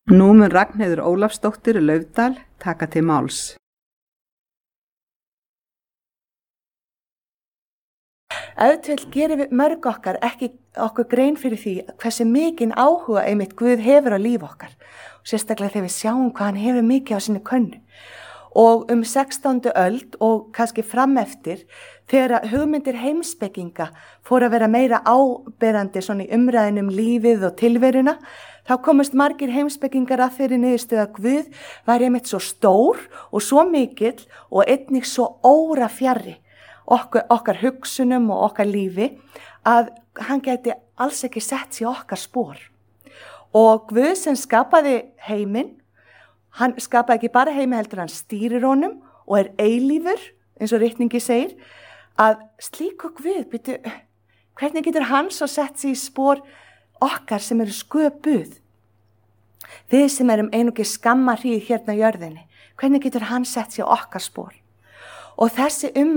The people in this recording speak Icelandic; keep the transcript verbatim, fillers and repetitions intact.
Nú mun Ragnheiður Ólafsdóttir Laufdal taka til máls. Auðvitað gerum við mörg okkar ekki okkur grein fyrir því hversu mikinn áhuga einmitt Guð hefur á líf okkar. Sérstaklega þegar við sjáum hvað hann hefur mikið á sinni könnu. Og um sextándu öld og kannski frameftir þegar hugmyndir heimspekinga fóru að vera meira áberandi svona í umræðin um lífið og tilveruna, þá komust margir heimspekingar að þeirri niðurstöðu að Guð væri einmitt svo stór og svo mikill og einnig svo órafjarri okkar, okkar hugsunum og okkar lífi að hann gæti alls ekki sett sér okkar spor. Og Guð sem skapaði heiminn, hann skapaði ekki bara heimi heldur, hann stýrir honum og er eilífur, eins og ritningi segir, að slíku Guð, byrju, hvernig getur hann svo sett sér í spor okkar sem eru sköpuð? Við sem erum einungis skamma hríð hérna á jörðinni, hvernig getur hann sett sér okkar spor? Og þessi um